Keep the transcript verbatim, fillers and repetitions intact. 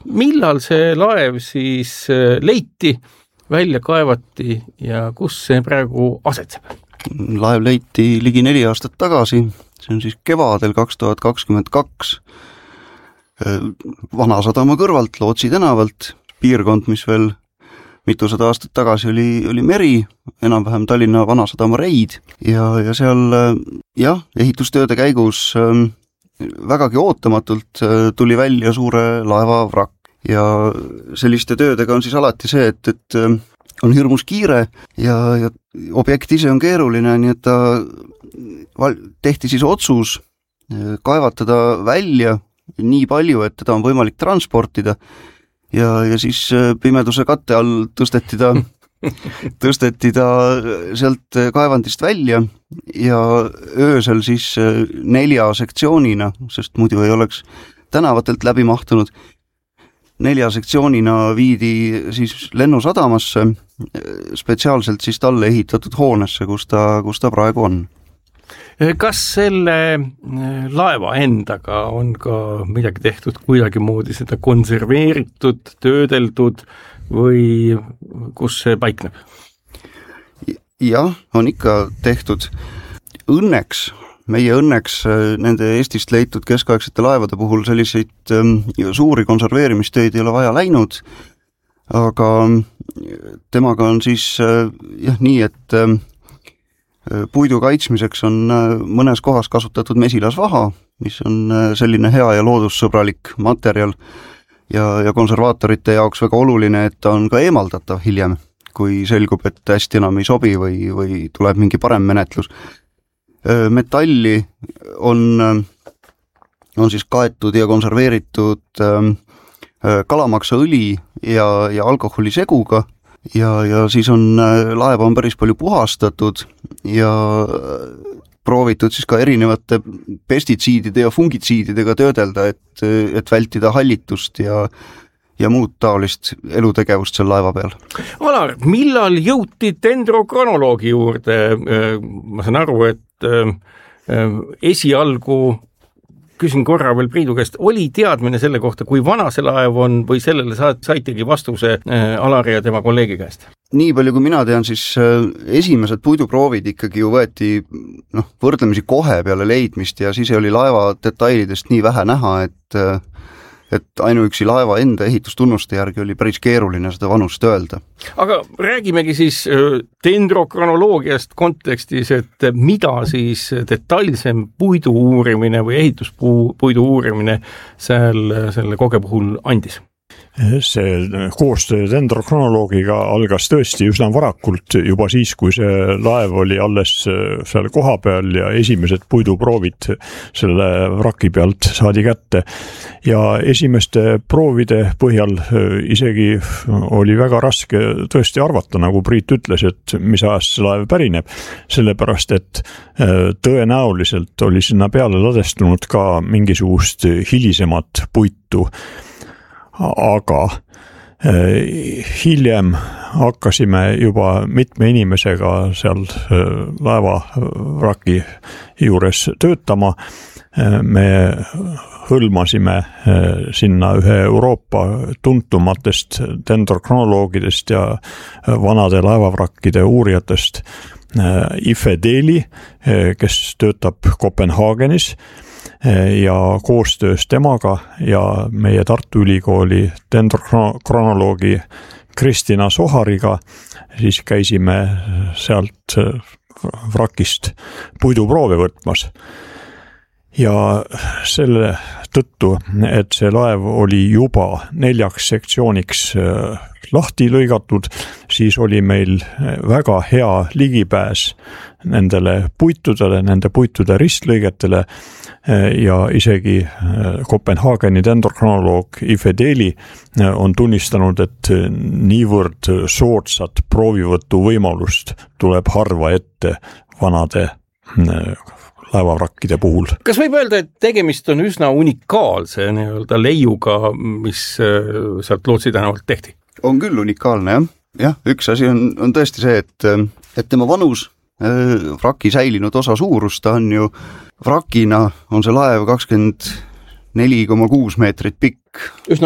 millal see laev siis leiti, välja kaevati ja kus see praegu asetseb? Laev leiti ligi neli aastat tagasi, see on siis kevadel kaks tuhat kakskümmend kaks Vanasadama kõrvalt, Lootsi tänavalt, piirkond, mis veel mitusada aastat tagasi oli, oli meri, enam-vähem Tallinna Vanasadama reid ja, ja seal jah, ehitustööde käigus vägagi ootamatult tuli välja suure laeva vrakk ja selliste töödega on siis alati see, et, et on hirmus kiire ja, ja objekt ise on keeruline, nii et ta tehti siis otsus kaevatada välja nii palju, et teda on võimalik transportida ja, ja siis pimeduse katte all tõsteti ta, tõsteti ta sealt kaevandist välja ja öösel siis nelja sektsioonina, sest muidu ei oleks tänavatelt läbi mahtunud, nelja sektsioonina viidi siis lennusadamasse, spetsiaalselt siis talle ehitatud hoonesse, kus ta, kus ta praegu on. Kas selle laeva endaga on ka midagi tehtud kuidagi moodi seda konserveeritud, töödeldud või kus see paikneb? Jah, on ikka tehtud. Õnneks, meie õnneks nende Eestist leitud keskaegsete laevade puhul selliseid suuri konserveerimistöid ei ole vaja läinud, aga temaga on siis jah, nii, et puidu kaitsmiseks on mõnes kohas kasutatud mesilasvaha, mis on selline hea ja loodussõbralik materjal ja, ja konservaatorite jaoks väga oluline, et ta on ka eemaldatav hiljem, kui selgub, et hästi enam ei sobi või, või tuleb mingi parem menetlus. Metalli on, on siis kaetud ja konserveeritud kalamaksaõli ja, ja alkoholiseguga, ja, ja siis on laeva on päris palju puhastatud ja proovitud siis ka erinevate pestitsiidide ja fungitsiididega töödelda, et, et vältida hallitust ja, ja muud taolist elutegevust seal laeva peal. Alar, millal jõuti dendrokronoloogi juurde? Ma saan aru, et esialgu küsin korra veel Priidu käest, oli teadmine selle kohta, kui vana see laev on või sellele saitegi vastuse Alari ja tema kolleegi käest? Nii palju kui mina tean, siis esimesed puiduproovid ikkagi ju võeti noh, võrdlemisi kohe peale leidmist ja siis oli laeva detailidest nii vähe näha, et, et ainuüksi laeva enda ehitustunnuste järgi oli päris keeruline seda vanust öelda. Aga räägimegi siis dendrokronoloogiast kontekstis, et mida siis detailsem puidu uurimine või ehituspuidu uurimine seal, selle koge puhul andis? See koostöö dendrokronoloogiga algas tõesti üsna varakult, juba siis, kui see laev oli alles seal koha peal ja esimesed puiduproovid selle vraki pealt saadi kätte. Ja esimeste proovide põhjal isegi oli väga raske tõesti arvata, nagu Priit ütles, et mis ajast see laev pärineb, sellepärast et tõenäoliselt oli sinna peale ladestunud ka mingisugust hilisemat puitu. Aga hiljem hakkasime juba mitme inimesega seal laeva vraki juures töötama. Me hõlmasime sinna ühe Euroopa tuntumatest dendrokronoloogidest ja vanade laevavrakkide uurijatest Ife Deli, kes töötab Kopenhaagenis, ja koostöös temaga ja meie Tartu Ülikooli dendrokronoloogi Kristina Sohariga siis käisime sealt vrakist puiduproove võtmas. Ja selle tõttu, et see laev oli juba neljaks sektsiooniks lahti lõigatud, siis oli meil väga hea ligipääs nendele puitudele, nende puitude ristlõigetele ja isegi Kopenhaageni dendrokronoloog Ife Deli on tunnistanud, et niivõrd soodsat proovivõtu võimalust tuleb harva ette vanade laevavrakkide puhul. Kas võib öelda, et tegemist on üsna unikaalse nii-öelda leiuga, mis sealt Lootsi tänavalt tehti? On küll unikaalne, jah. Jah, üks asi on, on tõesti see, et, et tema vanus, vraki säilinud osa suurus, ta on ju vrakina, on see laev kakskümmend neli koma kuus meetrit pikk. Üsna